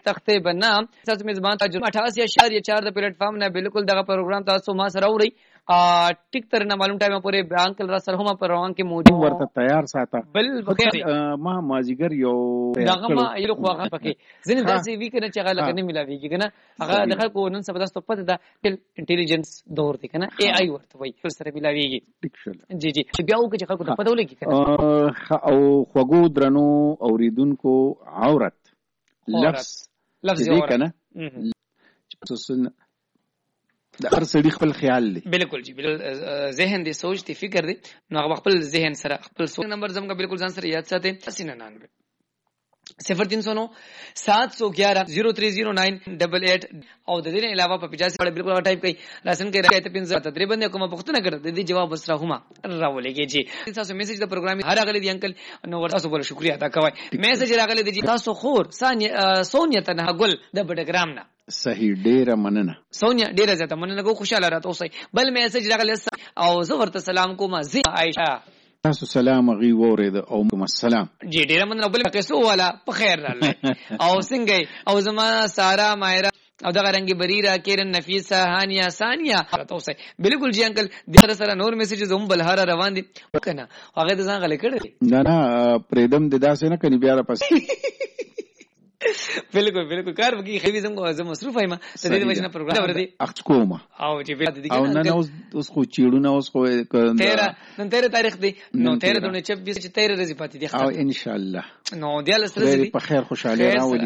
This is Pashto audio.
تخته بنا تاسو میزبان ترجمه 88.4 د پلیټ فارم نه بالکل دغه پروګرام تاسو ما سره وړي ټیک تر نه معلوم ټایم پورې انکل را سره هم پر روان کې موجود ورته تیار ساته بل بخیر ما مازیګر یو دغه ما یو خو هغه پکې ځنه داسې وی کنه چې هغه لګنه ملاويږي کنه هغه د خلکو نن سبا تاسو پته ده انټيليجنس دور دی کنه اي اي ورته وای سره ملاويږي جی جی چې بیا وکړي چې خلکو ته پته ولګي کنه او خوګو درنو اوریدونکو عورت لفظ دی کنه د هر سړي خپل خیال دی بالکل جی بالکل ذهن دی سوچ دی فکر دی نو هغه خپل ذهن سره خپل سوچ نمبر زموږ بالکل ځان سره یاد ساتئ 99 0309 711 030988 او د دې نه علاوه په 50 سره بالکل ټایپ کړئ راشن کې راځي ته 50 تقریبا کوم پښتنه کړ د دې جواب وسره هما راولېږي جی تاسو میسج د پروګرام هر غلي دی انکل نو ورته بوله شکریا ادا کوي میسج راغلی دی تاسو خور سونیا تنها ګل د بټګرام نه صحیح ډیره مننه سونیا ډیره زیاته مننه کو خوشاله راته اوسئ بل میسج راغلی او زه ورته سلام کوم زی عائشہ تاسو سلام غي وورید او کوم السلام جی ډیره مننه بل کیسو والا په خیر راغلی او څنګه او زما سارا مایرا او دغه رنگي بریرا کیرن نفیسه هانیا ثانیا تاسو بالکل جی انکل د سره نور میسجز هم بل هر روان دي کنه هغه د ځان غلې کړی نه پریدم د داسې نه کني بیا را پس بالکل کار وکي خو زم مصروف ایم ته دې وجنه پروګرام ور دي اخت کومه او چې بیا د دې او نه اوس خو چیړونه اوس خو 13 تاریخ دی نو 13 دونه 26 13 ورځې پاتې دي او ان شاء الله نو دیال سره په خیر خوشاله راولي